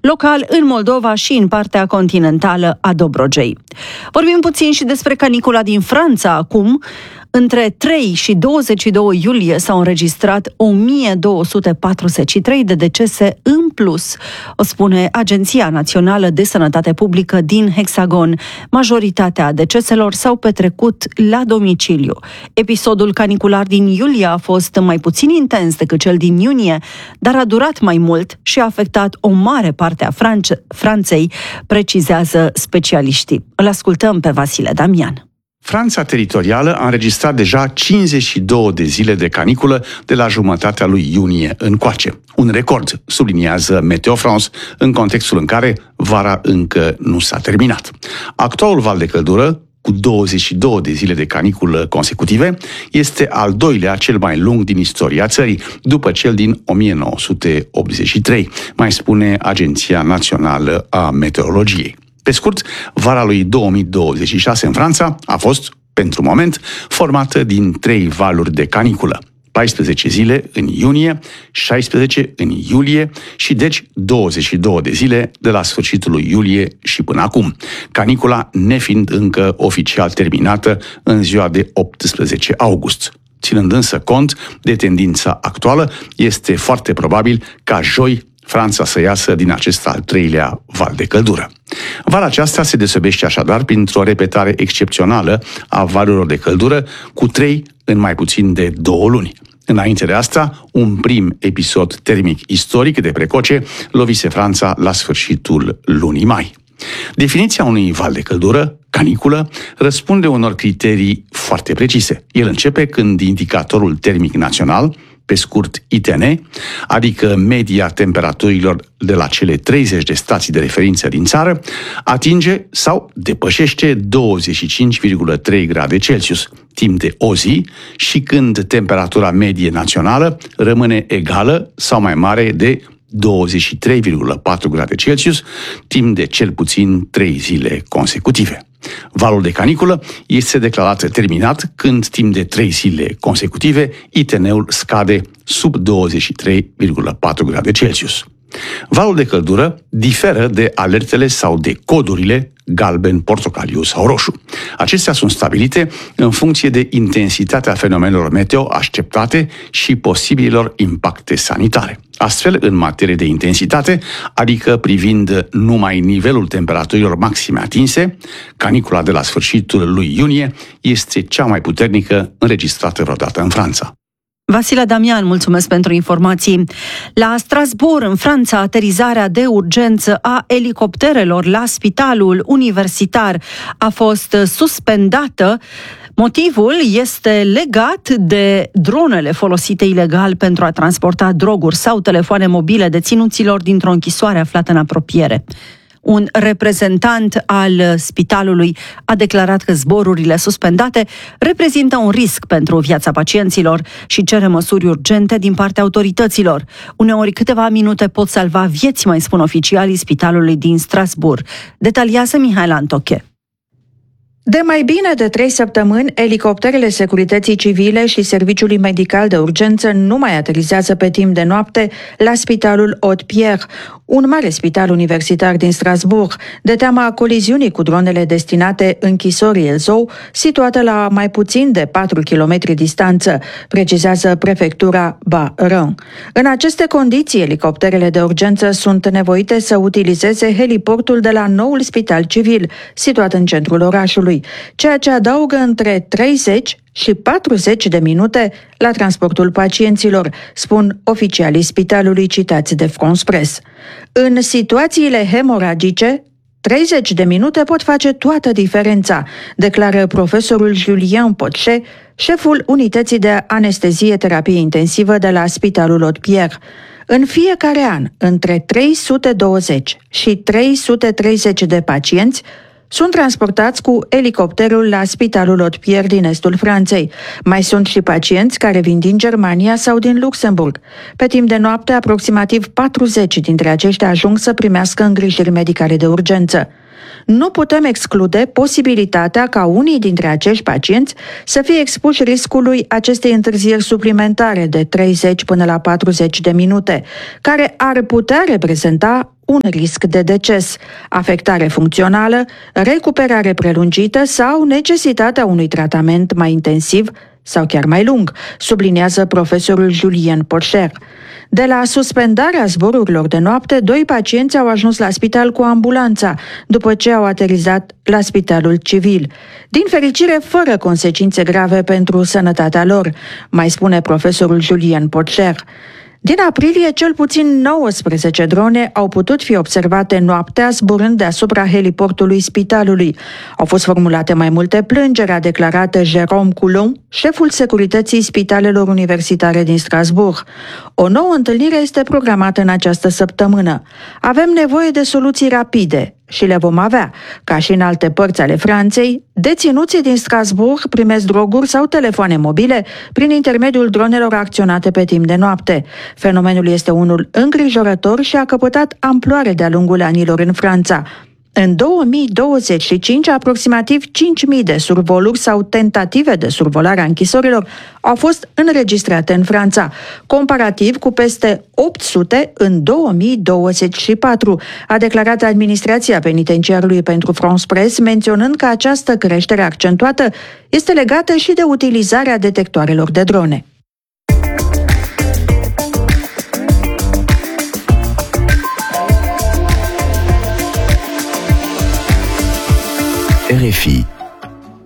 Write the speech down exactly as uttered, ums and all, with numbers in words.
local în Moldova și în partea continentală a Dobrogei. Vorbim puțin și despre canicula din Franța acum. Între trei și douăzeci și doi iulie s-au înregistrat o mie două sute patruzeci și trei de decese în plus, o spune Agenția Națională de Sănătate Publică din Hexagon. Majoritatea deceselor s-au petrecut la domiciliu. Episodul canicular din iulie a fost mai puțin intens decât cel din iunie, dar a durat mai mult și a afectat o mare parte a France- Franței, precizează specialiștii. Îl ascultăm pe Vasile Damian. Franța teritorială a înregistrat deja cincizeci și două de zile de caniculă de la jumătatea lui iunie încoace. Un record, subliniază Meteo France, în contextul în care vara încă nu s-a terminat. Actualul val de căldură, cu douăzeci și două de zile de caniculă consecutive, este al doilea cel mai lung din istoria țării, după cel din o mie nouă sute optzeci și trei, mai spune Agenția Națională a Meteorologiei. Pe scurt, vara lui două mii douăzeci și șase în Franța a fost, pentru moment, formată din trei valuri de caniculă. paisprezece zile în iunie, șaisprezece în iulie și deci douăzeci și două de zile de la sfârșitul lui iulie și până acum, canicula nefiind încă oficial terminată în ziua de optsprezece august. Ținând însă cont de tendința actuală, este foarte probabil ca joi Franța să iasă din acest al treilea val de căldură. Vara aceasta se deosebește așadar printr-o repetare excepțională a valurilor de căldură, cu trei în mai puțin de două luni. Înainte de asta, un prim episod termic istoric de precoce lovise Franța la sfârșitul lunii mai. Definiția unui val de căldură, caniculă, răspunde unor criterii foarte precise. El începe când indicatorul termic național, pe scurt I T N, adică media temperaturilor de la cele treizeci de stații de referință din țară, atinge sau depășește douăzeci și cinci virgulă trei grade Celsius timp de o zi și când temperatura medie națională rămâne egală sau mai mare de douăzeci și trei virgulă patru grade Celsius timp de cel puțin trei zile consecutive. Valul de caniculă este declarat terminat când timp de trei zile consecutive I T N-ul scade sub douăzeci și trei virgulă patru grade Celsius. Valul de căldură diferă de alertele sau de codurile galben, portocaliu sau roșu. Acestea sunt stabilite în funcție de intensitatea fenomenelor meteo așteptate și posibililor impacte sanitare. Astfel, în materie de intensitate, adică privind numai nivelul temperaturilor maxime atinse, canicula de la sfârșitul lui iunie este cea mai puternică înregistrată vreodată în Franța. Vasile Damian, mulțumesc pentru informații. La Strasbourg, în Franța, aterizarea de urgență a elicopterelor la spitalul universitar a fost suspendată. Motivul este legat de dronele folosite ilegal pentru a transporta droguri sau telefoane mobile deținuților dintr-o închisoare aflată în apropiere. Un reprezentant al spitalului a declarat că zborurile suspendate reprezintă un risc pentru viața pacienților și cere măsuri urgente din partea autorităților. Uneori câteva minute pot salva vieți, mai spun oficialii spitalului din Strasbourg. Detaliază Mihail Antoche. De mai bine de trei săptămâni, elicopterele securității civile și serviciului medical de urgență nu mai aterizează pe timp de noapte la spitalul Haute-Pierre, un mare spital universitar din Strasbourg, de teama coliziunii cu dronele destinate închisorii Elzou, situată la mai puțin de patru kilometri distanță, precizează prefectura Bas-Rhin. În aceste condiții, elicopterele de urgență sunt nevoite să utilizeze heliportul de la noul spital civil, situat în centrul orașului, ceea ce adaugă între treizeci și patruzeci de minute la transportul pacienților, spun oficialii spitalului citați de France Press. În situațiile hemoragice, treizeci de minute pot face toată diferența, declară profesorul Julien Pochet, șeful unității de anestezie-terapie intensivă de la Spitalul Haute-Pierre. În fiecare an, între trei sute douăzeci și trei sute treizeci de pacienți sunt transportați cu elicopterul la Spitalul Haute-Pierre din estul Franței. Mai sunt și pacienți care vin din Germania sau din Luxemburg. Pe timp de noapte, aproximativ patruzeci dintre aceștia ajung să primească îngrijiri medicale de urgență. Nu putem exclude posibilitatea ca unii dintre acești pacienți să fie expuși riscului acestei întârzieri suplimentare de treizeci până la patruzeci de minute, care ar putea reprezenta un risc de deces, afectare funcțională, recuperare prelungită sau necesitatea unui tratament mai intensiv sau chiar mai lung, subliniază profesorul Julien Pocher. De la suspendarea zborurilor de noapte, doi pacienți au ajuns la spital cu ambulanța, după ce au aterizat la spitalul civil. Din fericire, fără consecințe grave pentru sănătatea lor, mai spune profesorul Julien Pocher. Din aprilie, cel puțin nouăsprezece drone au putut fi observate noaptea zburând deasupra heliportului spitalului. Au fost formulate mai multe plângeri, a declarat Jérôme Coulon, șeful securității spitalelor universitare din Strasbourg. O nouă întâlnire este programată în această săptămână. Avem nevoie de soluții rapide și le vom avea. Ca și în alte părți ale Franței, deținuții din Strasbourg primesc droguri sau telefoane mobile prin intermediul dronelor acționate pe timp de noapte. Fenomenul este unul îngrijorător și a căpătat amploare de-a lungul anilor în Franța. În două mii douăzeci și cinci, aproximativ cinci mii de survoluri sau tentative de survolare a închisorilor au fost înregistrate în Franța, comparativ cu peste opt sute în două mii douăzeci și patru, a declarat administrația penitenciarului pentru France Press, menționând că această creștere accentuată este legată și de utilizarea detectoarelor de drone.